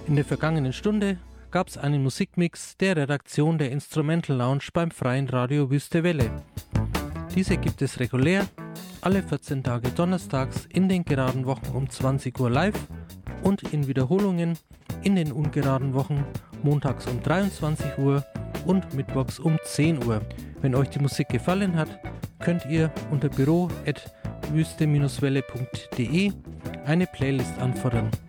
In der vergangenen Stunde gab es einen Musikmix der Redaktion der Instrumental Lounge beim Freien Radio Wüste Welle. Diese gibt es regulär alle 14 Tage donnerstags in den geraden Wochen um 20 Uhr live und in Wiederholungen in den ungeraden Wochen montags um 23 Uhr und mittwochs um 10 Uhr. Wenn euch die Musik gefallen hat, könnt ihr unter büro@wüste-welle.de eine Playlist anfordern.